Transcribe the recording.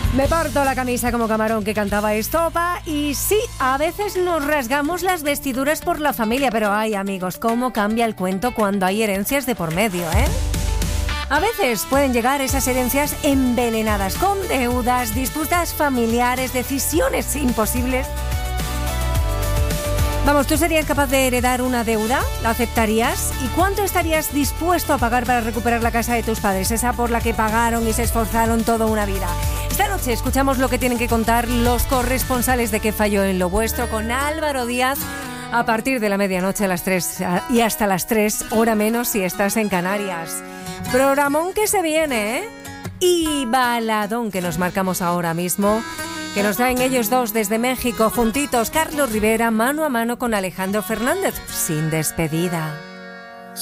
Me parto la camisa como Camarón que cantaba Estopa. Y sí, a veces nos rasgamos las vestiduras por la familia, pero ay, amigos, cómo cambia el cuento cuando hay herencias de por medio, ¿eh? A veces pueden llegar esas herencias envenenadas, con deudas, disputas familiares, decisiones imposibles. Vamos, ¿tú serías capaz de heredar una deuda? ¿La aceptarías? ¿Y cuánto estarías dispuesto a pagar para recuperar la casa de tus padres? Esa por la que pagaron y se esforzaron toda una vida. Esta noche escuchamos lo que tienen que contar los corresponsales de Qué falló en lo vuestro con Álvaro Díaz a partir de la medianoche a las 3 y hasta las 3, hora menos si estás en Canarias. Programón que se viene, ¿eh? Y baladón que nos marcamos ahora mismo, que nos traen ellos dos desde México, juntitos, Carlos Rivera, mano a mano con Alejandro Fernández, sin despedida.